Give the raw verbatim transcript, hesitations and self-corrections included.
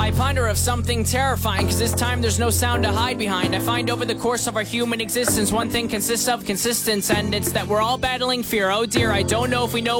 I ponder of something terrifying, cause this time there's no sound to hide behind. I find over the course of our human existence, one thing consists of consistence, and it's that we're all battling fear. Oh dear, I don't know if we know